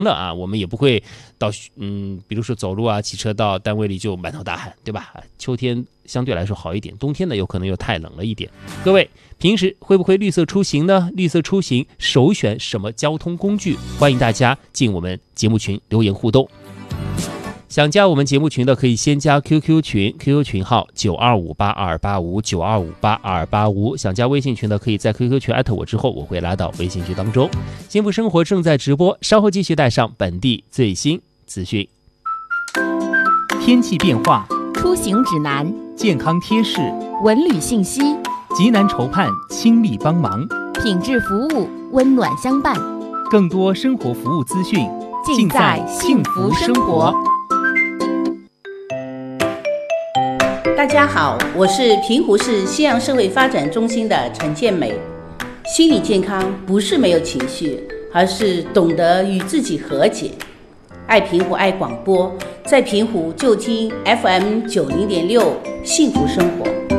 了啊，我们也不会到比如说走路啊、骑车到单位里就满头大汗，对吧？秋天相对来说好一点，冬天呢有可能又太冷了一点。各位平时会不会绿色出行呢？绿色出行首选什么交通工具？欢迎大家进我们节目群留言互动。想加我们节目群的可以先加 QQ 群 ，QQ 群号92582859258285。想加微信群的可以在 QQ 群艾特我之后，我会拉到微信群当中。幸福生活正在直播，稍后继续带上本地最新资讯。 天气变化， 出行指南， 健康贴士， 文旅信息， 急难愁盼，倾力帮忙， 品质服务，温暖相伴。 更多生活服务资讯， 尽在幸福生活。 大家好，我是平湖市西洋社会发展中心的陈建美。心理健康不是没有情绪，而是懂得与自己和解。爱平湖爱广播，在平湖就听 FM90.6幸福生活。